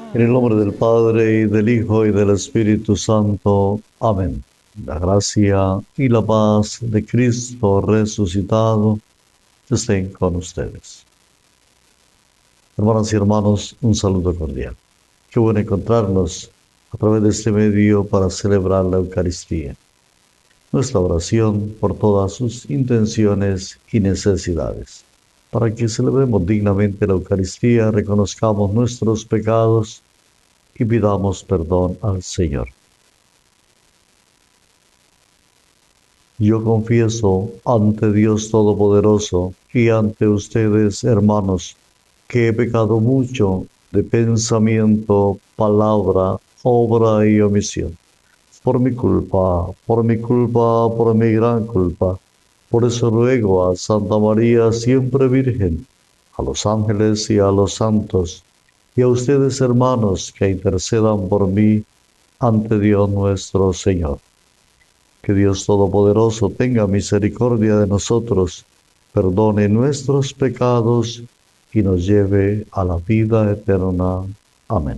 En el nombre del Padre, y del Hijo, y del Espíritu Santo. Amén. La gracia y la paz de Cristo resucitado estén con ustedes. Hermanas y hermanos, un saludo cordial. Qué bueno encontrarnos a través de este medio para celebrar la Eucaristía. Nuestra oración por todas sus intenciones y necesidades. Para que celebremos dignamente la Eucaristía, reconozcamos nuestros pecados y pidamos perdón al Señor. Yo confieso ante Dios Todopoderoso y ante ustedes, hermanos, que he pecado mucho de pensamiento, palabra, obra y omisión. Por mi gran culpa. Por eso ruego a Santa María, siempre Virgen, a los ángeles y a los santos, y a ustedes, hermanos, que intercedan por mí ante Dios nuestro Señor. Que Dios Todopoderoso tenga misericordia de nosotros, perdone nuestros pecados y nos lleve a la vida eterna. Amén.